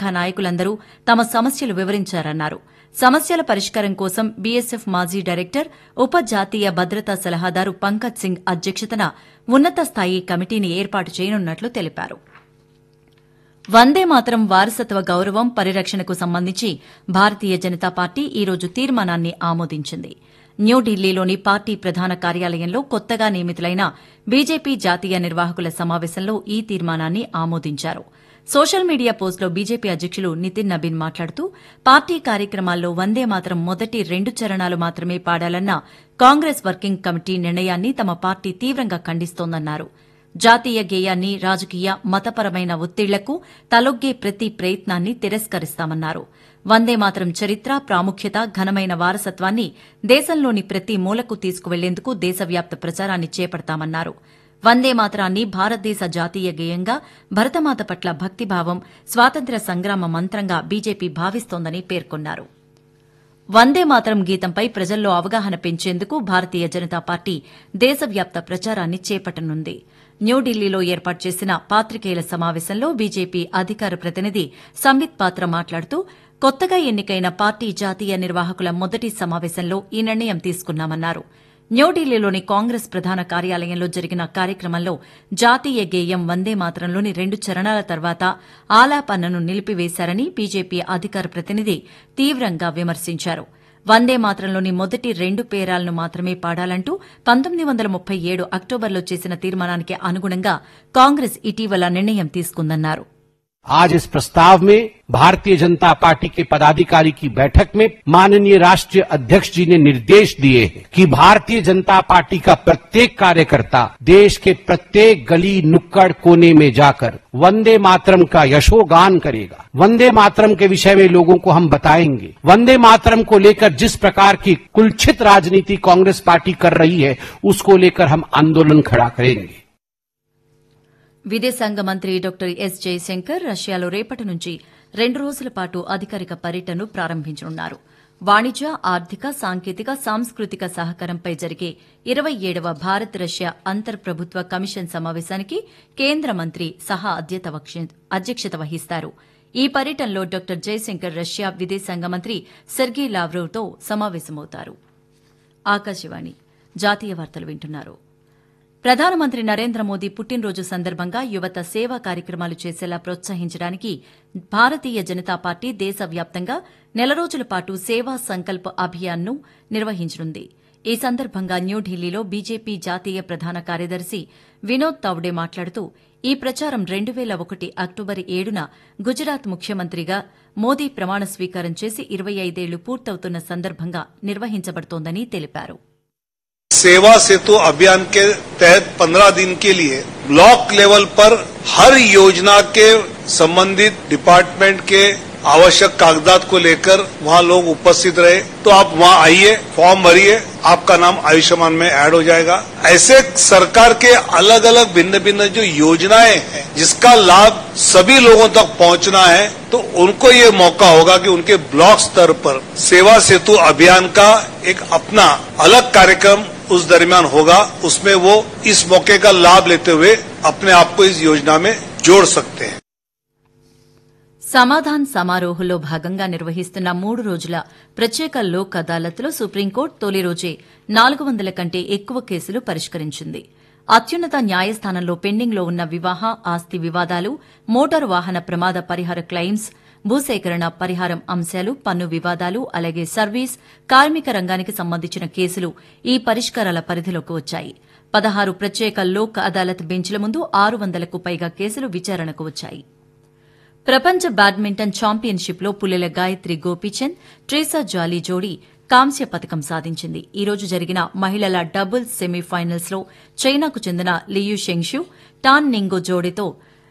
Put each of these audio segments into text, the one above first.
నాయకులందరూ తమ సమస్యలు వివరించారన్నారు. సమస్యల పరిష్కారం కోసం బీఎస్ఎఫ్ మాజీ డైరెక్టర్ ఉప జాతీయ భద్రతా సలహాదారు పంకజ్ సింగ్ అధ్యక్షతన ఉన్నత స్థాయి కమిటీని ఏర్పాటు చేయనున్నట్లు తెలిపారు. వందేమాతరం వారసత్వ గౌరవం పరిరక్షణకు సంబంధించి భారతీయ జనతా పార్టీ ఈ రోజు తీర్మానాన్ని ఆమోదించింది. న్యూఢిల్లీలోని పార్టీ ప్రధాన కార్యాలయంలో కొత్తగా నియమితులైన బీజేపీ జాతీయ నిర్వాహకుల సమావేశంలో ఈ తీర్మానాన్ని ఆమోదించారు. సోషల్ మీడియా పోస్టులో బీజేపీ అధ్యకులు నితిన్ నబీన్ మాట్లాడుతూ పార్టీ కార్యక్రమాల్లో వందేమాతరం మొదటి 2 చరణాలు మాత్రమే పాడాలన్న కాంగ్రెస్ వర్కింగ్ కమిటీ నిర్ణయాన్ని తమ పార్టీ తీవ్రంగా ఖండిస్తోందన్నారు. జాతీయ గేయాన్ని రాజకీయ మతపరమైన ఒత్తిళ్లకు తలొగ్గే ప్రతి ప్రయత్నాన్ని తిరస్కరిస్తామన్నారు. వందేమాతరం చరిత్ర ప్రాముఖ్యత ఘనమైన వారసత్వాన్ని దేశంలోని ప్రతి మూలకు తీసుకువెళ్లేందుకు దేశవ్యాప్త ప్రచారాన్ని చేపడతామన్నారు. వందేమాతరాన్ని భారతదేశ జాతీయ గేయంగా, భరతమాత పట్ల భక్తిభావం, స్వాతంత్ర్య సంగ్రామ మంత్రంగా బీజేపీ భావిస్తోందని పేర్కొన్నారు. వందేమాతరం గీతంపై ప్రజల్లో అవగాహన పెంచేందుకు భారతీయ జనతా పార్టీ దేశవ్యాప్త ప్రచారాన్ని చేపట్టనుంది. న్యూఢిల్లీలో ఏర్పాటు చేసిన పాత్రికేయుల సమావేశంలో బీజేపీ అధికార ప్రతినిధి సంబిత్ పాత్ర మాట్లాడుతూ కొత్తగా ఎన్నికైన పార్టీ జాతీయ నిర్వాహకుల మొదటి సమావేశంలో ఈ నిర్ణయం తీసుకున్నామన్నారు. న్యూఢిల్లీలోని కాంగ్రెస్ ప్రధాన కార్యాలయంలో జరిగిన కార్యక్రమంలో జాతీయ గేయం వందేమాతరంలోని 2 చరణాల తర్వాత ఆలాపనను నిలిపివేశారని బీజేపీ అధికార ప్రతినిధి తీవ్రంగా విమర్శించారు. వందేమాతరంలోని మొదటి 2 పేరాలను మాత్రమే పాడాలంటూ 1937 అక్టోబర్లో చేసిన తీర్మానానికి అనుగుణంగా కాంగ్రెస్ ఇటీవల నిర్ణయం తీసుకుందన్నారు. आज इस प्रस्ताव में भारतीय जनता पार्टी के पदाधिकारी की बैठक में माननीय राष्ट्रीय अध्यक्ष जी ने निर्देश दिए हैं कि भारतीय जनता पार्टी का प्रत्येक कार्यकर्ता देश के प्रत्येक गली नुक्कड़ कोने में जाकर वंदे मातरम का यशोगान करेगा. वंदे मातरम के विषय में लोगों को हम बताएंगे. वंदे मातरम को लेकर जिस प्रकार की कुलछित राजनीति कांग्रेस पार्टी कर रही है उसको लेकर हम आंदोलन खड़ा करेंगे. విదేశాంగ మంత్రి డాక్టర్ ఎస్ జయశంకర్ రష్యాలో రేపటి నుంచి 2 రోజుల పాటు అధికారిక పర్యటనను ప్రారంభించనున్నారు. వాణిజ్య, ఆర్థిక, సాంకేతిక, సాంస్కృతిక సహకారంపై జరిగే 27వ భారత్ రష్యా అంతర్ ప్రభుత్వ కమిషన్ సమావేశానికి కేంద్ర మంత్రి సహా అధ్యక్షత వహిస్తారు. ఈ పర్యటనలో డాక్టర్ జయశంకర్ రష్యా విదేశాంగ మంత్రి సెర్గీ లావ్రోవ్తో సమావేశమవుతారు. ఆకాశవాణి జాతీయ వార్తలు వింటున్నారు. ప్రధానమంత్రి నరేంద్ర మోదీ పుట్టినరోజు సందర్భంగా యువత సేవా కార్యక్రమాలు చేసేలా ప్రోత్సహించడానికి భారతీయ జనతా పార్టీ దేశవ్యాప్తంగా 4 రోజుల పాటు సేవా సంకల్ప్ అభియాన్ను నిర్వహించనుంది. ఈ సందర్భంగా న్యూఢిల్లీలో బీజేపీ జాతీయ ప్రధాన కార్యదర్శి వినోద్ తావ్డే మాట్లాడుతూ ఈ ప్రచారం 2001 అక్టోబర్ 7న గుజరాత్ ముఖ్యమంత్రిగా మోదీ ప్రమాణ స్వీకారం చేసి 25 ఏళ్లు పూర్తవుతున్న సందర్భంగా నిర్వహించబడుతోందని తెలిపారు. सेवा सेतु अभियान के तहत 15 दिन के लिए ब्लॉक लेवल पर हर योजना के संबंधित डिपार्टमेंट के आवश्यक कागजात को लेकर वहां लोग उपस्थित रहे. तो आप वहां आइए, फॉर्म भरिए, आपका नाम आयुष्मान में ऐड हो जाएगा. ऐसे सरकार के अलग अलग भिन्न भिन्न जो योजनाएं हैं जिसका लाभ सभी लोगों तक पहुंचना है, तो उनको ये मौका होगा कि उनके ब्लॉक स्तर पर सेवा सेतु अभियान का एक अपना अलग कार्यक्रम उस दरमियान होगा. उसमें वो इस मौके का लाभ लेते हुए अपने आप को इस योजना में जोड़ सकते हैं. సమాధాన్ సమారోహులో భాగంగా నిర్వహిస్తున్న 3 రోజుల ప్రత్యేక లోక్ అదాలత్లో సుప్రీంకోర్టు తొలి రోజే 400 కంటే ఎక్కువ కేసులు పరిష్కరించింది. అత్యున్నత న్యాయస్థానంలో పెండింగ్లో ఉన్న వివాహ, ఆస్తి వివాదాలు, మోటారు వాహన ప్రమాద పరిహార క్లెయిమ్స్, భూసేకరణ పరిహారం అంశాలు, పన్ను వివాదాలు, అలాగే సర్వీస్, కార్మిక రంగానికి సంబంధించిన కేసులు ఈ పరిష్కారాల పరిధిలోకి వచ్చాయి. 16 ప్రత్యేక లోక్ అదాలత్ బెంచ్ల ముందు 600కు పైగా కేసులు విచారణకు వచ్చాయి. ప్రపంచ బ్యాడ్మింటన్ ఛాంపియన్షిప్లో పుల్లెల గాయత్రి గోపీచంద్, ట్రీసా జాలీ జోడీ కాంస్య పతకం సాధించింది. ఈ రోజు జరిగిన మహిళల డబుల్స్ సెమీఫైనల్స్లో చైనాకు చెందిన లియు షెంగ్షు, టాన్ నింగో జోడీతో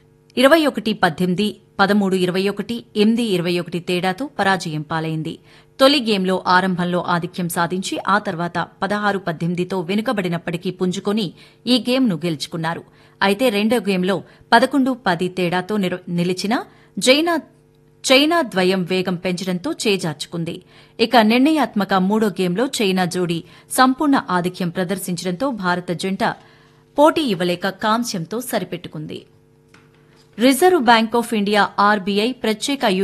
21-18, 13-21, 8-21 తేడాతో పరాజయం పాలైంది. తొలి గేమ్లో ఆరంభంలో ఆధిక్యం సాధించి ఆ తర్వాత 16-18తో వెనుకబడినప్పటికీ పుంజుకొని ఈ గేమ్ను గెలుచుకున్నారు. అయితే రెండో గేమ్లో 11-10 తేడాతో నిలిచిన చైనా ద్వయం వేగం పెంచడంతో చేజార్చుకుంది. ఇక నిర్ణయాత్మక మూడో గేమ్లో చైనా జోడీ సంపూర్ణ ఆధిక్యం ప్రదర్శించడంతో భారత జంట పోటీ ఇవ్వలేక కాంస్యంతో సరిపెట్టుకుంది. Reserve bank of India RBI ప్రత్యేక